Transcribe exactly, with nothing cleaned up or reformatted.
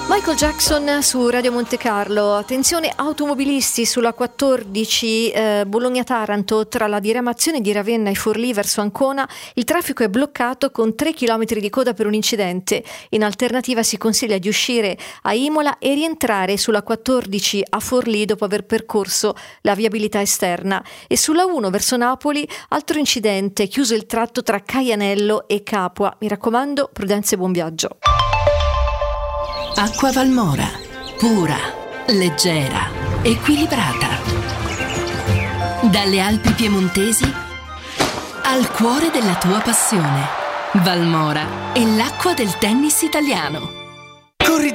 Michael Jackson su Radio Monte Carlo. Attenzione automobilisti sulla quattordici eh, Bologna-Taranto, tra la diramazione di Ravenna e Forlì verso Ancona il traffico è bloccato con tre chilometri di coda per un incidente. In alternativa si consiglia di uscire a Imola e rientrare sulla quattordici a Forlì dopo aver percorso la viabilità esterna. E sulla uno verso Napoli altro incidente, chiuso il tratto tra Caianello e Capua. Mi raccomando, prudenza e buon viaggio. Acqua Valmora, pura, leggera, equilibrata. Dalle Alpi piemontesi al cuore della tua passione. Valmora è l'acqua del tennis italiano.